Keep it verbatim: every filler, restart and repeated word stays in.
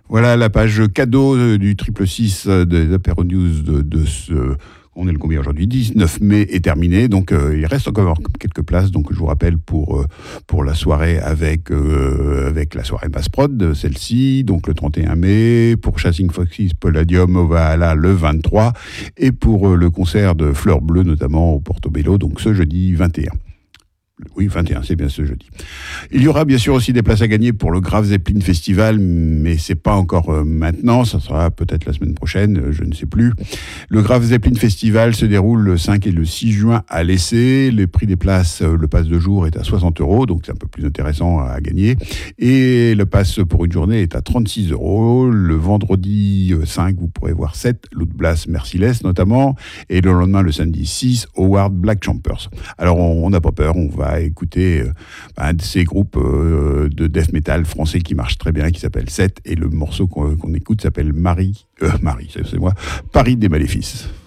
Voilà la page cadeau du triple six des Apéro News de, de ce... On est le combien aujourd'hui ? dix-neuf mai est terminé, donc euh, il reste encore quelques places. Donc je vous rappelle pour, euh, pour la soirée avec, euh, avec la soirée Massprod, celle-ci, donc le trente et un mai, pour Chasing Foxes Palladium au Valhalla le vingt-trois, et pour euh, le concert de Fleurs Bleues, notamment au Portobello, donc ce jeudi vingt et un. Oui, vingt et un, c'est bien ce jeudi. Il y aura bien sûr aussi des places à gagner pour le Graf Zeppelin Festival, mais c'est pas encore euh, maintenant, ça sera peut-être la semaine prochaine, euh, je ne sais plus. Le Graf Zeppelin Festival se déroule le cinq et le six juin à l'Essai. Le prix des places, euh, le pass de jour est à soixante euros, donc c'est un peu plus intéressant à gagner. Et le pass pour une journée est à trente-six euros. Le vendredi euh, cinq, vous pourrez voir sept, Loot Blast Merciless notamment, et le lendemain, le samedi six, Howard Black Champers. Alors on n'a pas peur, on va à écouter euh, un de ces groupes euh, de death metal français qui marche très bien, qui s'appelle sept, et le morceau qu'on, qu'on écoute s'appelle Marie, euh, Marie, c'est, c'est moi, Paris des Maléfices.